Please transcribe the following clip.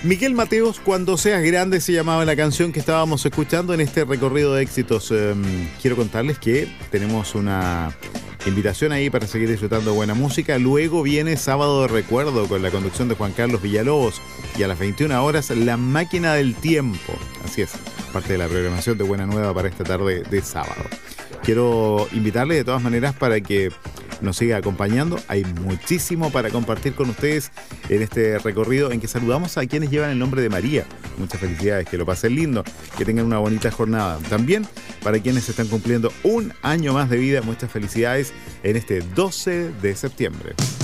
Miguel Mateos, Cuando seas grande, se llamaba la canción que estábamos escuchando en este recorrido de éxitos. Quiero contarles que tenemos una invitación ahí para seguir disfrutando buena música. Luego viene Sábado de Recuerdo con la conducción de Juan Carlos Villalobos, y a las 21 horas La Máquina del Tiempo. Así es, parte de la programación de Buena Nueva para esta tarde de sábado. Quiero invitarle de todas maneras para que nos siga acompañando. Hay muchísimo para compartir con ustedes en este recorrido en que saludamos a quienes llevan el nombre de María. Muchas felicidades, que lo pasen lindo, que tengan una bonita jornada. También para quienes están cumpliendo un año más de vida, muchas felicidades en este 12 de septiembre.